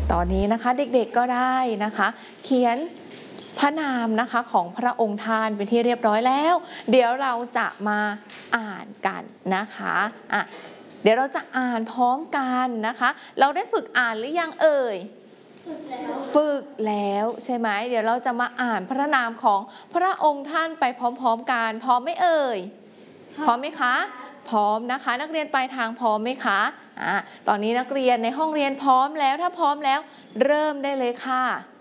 ตอนนี้นะคะเด็กๆก็ได้นะคะเขียนพระนามนะคะของพระองค์ท่านเป็นที่เรียบร้อยแล้วเดี๋ยวเราจะมาอ่านกันนะคะเดี๋ยวเราจะอ่านพร้อมกันนะคะเราได้ฝึกอ่านหรือยังเอ่ยฝึกแล้วใช่ไหมเดี๋ยวเราจะมาอ่านพระนามของพระองค์ท่านไปพร้อมๆกันพร้อมไหมเอ่ยพร้อมไหมคะพร้อมนะคะนักเรียนปลายทางพร้อมไหมคะตอนนี้นักเรียนในห้องเรียนพร้อมแล้วถ้าพร้อมแล้วเริ่มได้เลยค่ะ